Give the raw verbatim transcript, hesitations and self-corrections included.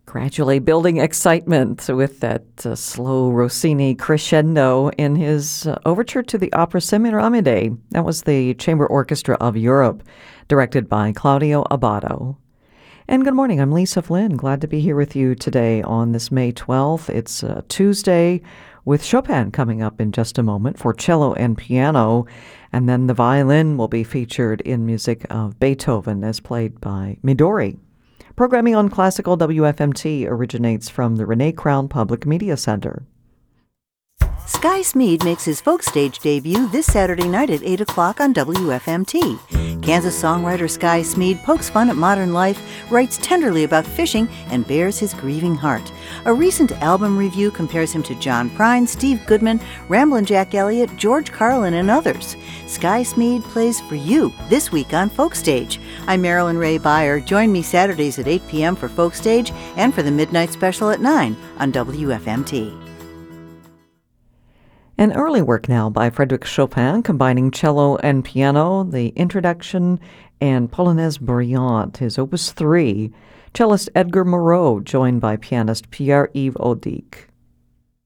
Gradually building excitement with that uh, slow Rossini crescendo in his uh, overture to the opera Semiramide. That was the Chamber Orchestra of Europe, directed by Claudio Abbado. And good morning, I'm Lisa Flynn. Glad to be here with you today on this May twelfth. It's uh, Tuesday with Chopin coming up in just a moment for cello and piano. And then the violin will be featured in music of Beethoven as played by Midori. Programming on Classical W F M T originates from the Renee Crown Public Media Center. Sky Smead makes his folk stage debut this Saturday night at eight o'clock on W F M T. Kansas songwriter Sky Smead pokes fun at modern life, writes tenderly about fishing, and bears his grieving heart. A recent album review compares him to John Prine, Steve Goodman, Ramblin' Jack Elliott, George Carlin, and others. Sky Smead plays for you this week on Folk Stage. I'm Marilyn Ray Beyer. Join me Saturdays at eight p.m. for Folk Stage and for the Midnight Special at nine on W F M T. An early work now by Frédéric Chopin, combining cello and piano, the introduction and Polonaise Brillante, his Opus three. Cellist Edgar Moreau, joined by pianist Pierre-Yves Audic.